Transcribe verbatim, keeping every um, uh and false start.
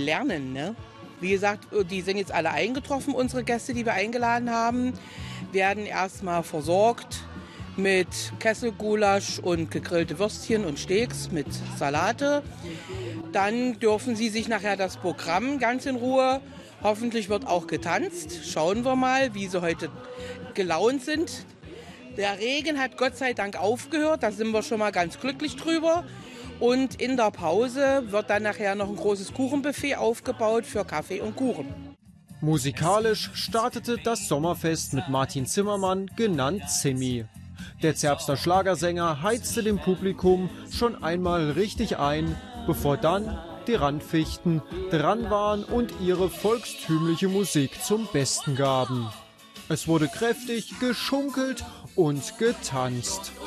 lernen, ne? Wie gesagt, die sind jetzt alle eingetroffen, unsere Gäste, die wir eingeladen haben, werden erstmal versorgt mit Kesselgulasch und gegrillte Würstchen und Steaks mit Salate. Dann dürfen sie sich nachher das Programm ganz in Ruhe, hoffentlich wird auch getanzt. Schauen wir mal, wie sie heute gelaunt sind. Der Regen hat Gott sei Dank aufgehört, da sind wir schon mal ganz glücklich drüber. Und in der Pause wird dann nachher noch ein großes Kuchenbuffet aufgebaut für Kaffee und Kuchen. Musikalisch startete das Sommerfest mit Martin Zimmermann, genannt Zimmi. Der Zerbster Schlagersänger heizte dem Publikum schon einmal richtig ein, bevor dann die Randfichten dran waren und ihre volkstümliche Musik zum Besten gaben. Es wurde kräftig geschunkelt und getanzt.